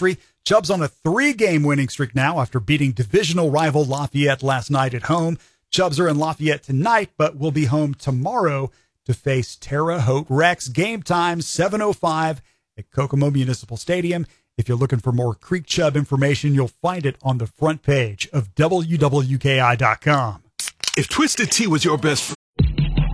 victory. Chubb's on a 3-game winning streak now after beating divisional rival Lafayette last night at home. Chubs are in Lafayette tonight, but will be home tomorrow to face Terre Haute Rex. Game time, 7:05 at Kokomo Municipal Stadium. If you're looking for more Creek Chub information, you'll find it on the front page of WWKI.com. If Twisted Tea was your best